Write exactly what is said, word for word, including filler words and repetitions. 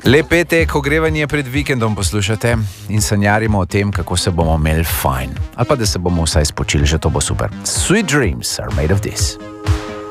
Lep petek, ogrevanje pred vikendom poslušate in sanjarimo o tem, kako se bomo imeli fajn. Ali pa da se bomo vsaj spočili, že to bo super. Sweet dreams are made of this.